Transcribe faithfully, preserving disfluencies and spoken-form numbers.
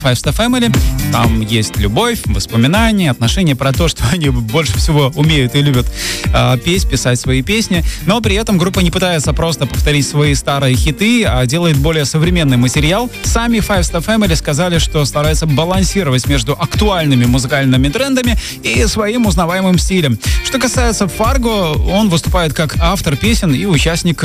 Five Star Family. Там есть любовь, воспоминания, отношения про то, что они больше всего умеют и любят э, петь, писать свои песни. Но при этом группа не пытается просто повторить свои старые хиты, а делает более современный материал. Сами Five Star Family сказали, что стараются балансировать между актуальными музыкальными трендами и своим узнаваемым стилем. Что касается Фарго, он выступает как автор песен и участник